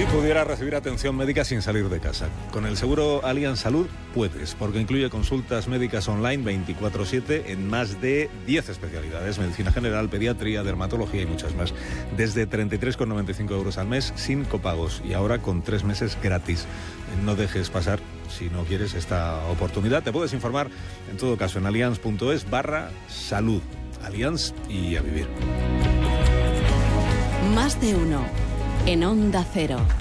Si pudieras recibir atención médica sin salir de casa. Con el seguro Allianz Salud puedes, porque incluye consultas médicas online 24/7 en más de 10 especialidades: medicina general, pediatría, dermatología y muchas más. Desde 33,95 euros al mes, sin copagos, y ahora con 3 meses gratis. No dejes pasar, si no quieres, esta oportunidad. Te puedes informar, en todo caso, en allianz.es/salud. Allianz, y a vivir. Más de uno en Onda Cero.